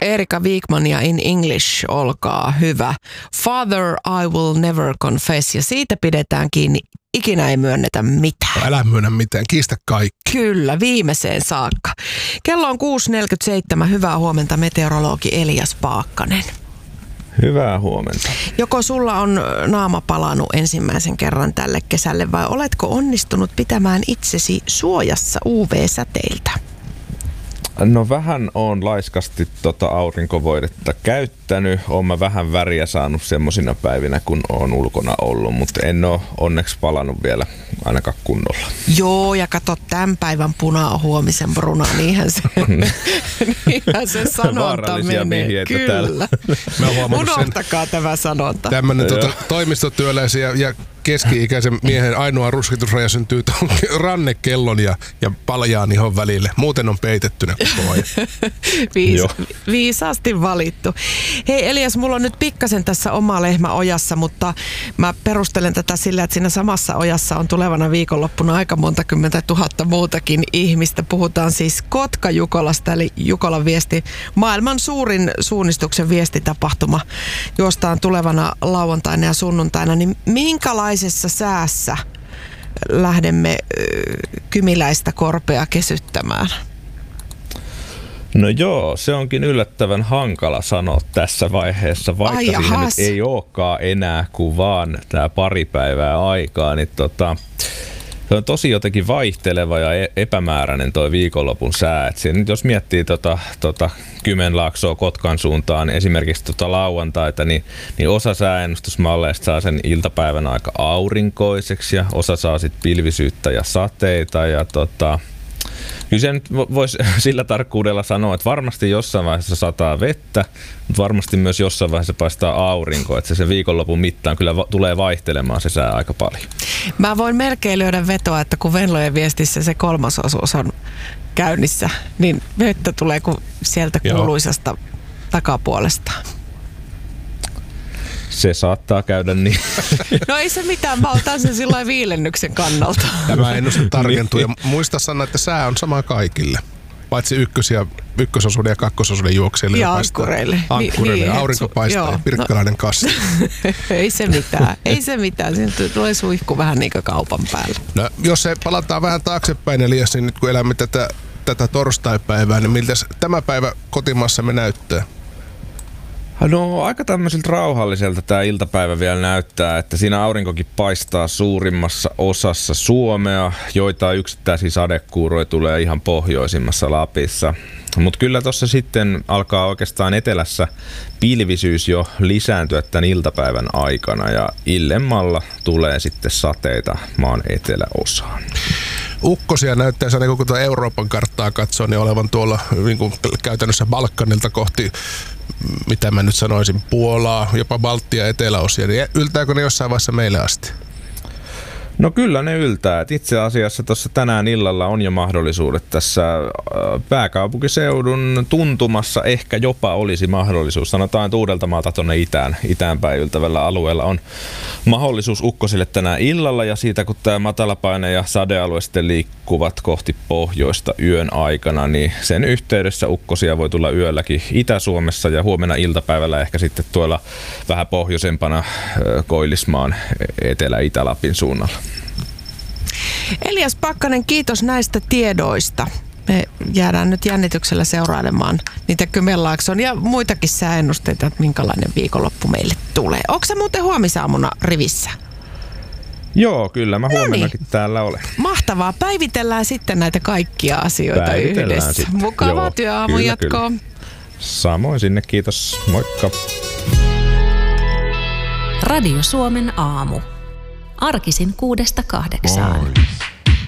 Erika Wigmania In English, olkaa hyvä. Father, I will never confess, ja siitä pidetään kiinni. Ikinä ei myönnetä mitään. Älä myönnä mitään, kiistä kaikki. Kyllä, viimeiseen saakka. Kello on 6.47. Hyvää huomenta, meteorologi Elias Paakkanen. Hyvää huomenta. Joko sulla on naama palannut ensimmäisen kerran tälle kesälle vai oletko onnistunut pitämään itsesi suojassa UV-säteiltä? No vähän on laiskasti aurinkovoidetta käyttänyt. Oon mä vähän väriä saanut semmosina päivinä, kun oon ulkona ollut, mutta en oo onneksi palannut vielä ainakaan kunnolla. Joo, ja kato, tämän päivän puna on huomisen bruna, niinhän se sanonta vaarallisia menee. vihjeitä Kyllä. Unohtakaa tämä sanonta. Tämmöinen toimistotyöläisen ja keski-ikäisen miehen ainoa ruskitusraja syntyy tuon rannekellon ja paljaan ihon välille. Muuten on peitettynä koko ajan. Viisaasti valittu. Hei Elias, mulla on nyt pikkasen tässä oma lehmä ojassa, mutta mä perustelen tätä sillä, että siinä samassa ojassa on tulevana viikonloppuna aika monta 10 000 muutakin ihmistä. Puhutaan siis Kotka-Jukolasta, eli Jukolan viesti, maailman suurin suunnistuksen viestitapahtuma, juostaan tulevana lauantaina ja sunnuntaina. Niin minkälaisessa säässä lähdemme kymiläistä korpea kesyttämään? No joo, se onkin yllättävän hankala sanoa tässä vaiheessa, vaikka siihen nyt ei olekaan enää kuin vaan tämä pari päivää aikaa, niin se on tosi jotenkin vaihteleva ja epämääräinen toi viikonlopun sää. Et nyt jos miettii Kymenlaaksoa Kotkan suuntaan, esimerkiksi lauantaita, niin osa sääennustusmalleista saa sen iltapäivän aika aurinkoiseksi ja osa saa sitten pilvisyyttä ja sateita ja kyllä se nyt voisi sillä tarkkuudella sanoa, että varmasti jossain vaiheessa sataa vettä, mutta varmasti myös jossain vaiheessa paistaa aurinko, että se viikonlopun mittaan kyllä tulee vaihtelemaan se sää aika paljon. Mä voin melkein lyödä vetoa, että kun Venlojen viestissä se 3/3 on käynnissä, niin vettä tulee sieltä kuuluisasta takapuolesta. Se saattaa käydä niin. No ei se mitään, mä otan sen sillain viilennyksen kannalta. Tämä ennuste tarkentuu ja muista sanoa, että sää on sama kaikille. Paitsi ykkösosuuden ja kakkososuuden juoksijoille. Ja ankkureille. Ankkureille. Aurinko paistaa ja Pirkkalainen kasti. Ei se mitään. Siinä tulee suihku vähän niin kuin kaupan päällä. No, jos se palataan vähän taaksepäin, Elias, niin nyt kun elämme tätä torstaipäivää, niin miltä tämä päivä kotimaassamme näyttää? No aika tämmöiseltä rauhalliselta tämä iltapäivä vielä näyttää, että siinä aurinkokin paistaa suurimmassa osassa Suomea, joitain yksittäisiä sadekuuroja tulee ihan pohjoisimmassa Lapissa. Mutta kyllä tuossa sitten alkaa oikeastaan etelässä pilvisyys jo lisääntyä tämän iltapäivän aikana ja illemmalla tulee sitten sateita maan eteläosaan. Ukkosia näyttää, niin kun Euroopan karttaa katsoo, niin olevan tuolla niin kuin käytännössä Balkanilta kohti, mitä mä nyt sanoisin, Puolaa, jopa Baltia eteläosia. Niin yltääkö ne jossain vaiheessa meille asti? No kyllä ne yltää. Et itse asiassa tuossa tänään illalla on jo mahdollisuudet tässä pääkaupunkiseudun tuntumassa ehkä jopa olisi mahdollisuus. Sanotaan, että Uudeltamaalta tuonne itäänpäin yltävällä alueella on mahdollisuus ukkosille tänään illalla ja siitä kun tämä matalapaine ja sadealue sitten liikkuvat kohti pohjoista yön aikana, niin sen yhteydessä ukkosia voi tulla yölläkin Itä-Suomessa ja huomenna iltapäivällä ehkä sitten tuolla vähän pohjoisempana Koillismaan Etelä-Itä-Lapin suunnalla. Elias Pakkanen, kiitos näistä tiedoista. Me jäädään nyt jännityksellä seurailemaan niitä Kymenlaakson ja muitakin sääennusteita, että minkälainen viikonloppu meille tulee. Onko se muuten huomisaamuna rivissä? Joo, kyllä mä huomennakin täällä olen. Mahtavaa. Päivitellään sitten näitä kaikkia asioita yhdessä. Sitten. Mukavaa työaamun jatkoa. Samoin sinne, kiitos. Moikka. Radio Suomen aamu. Arkisin 6–8.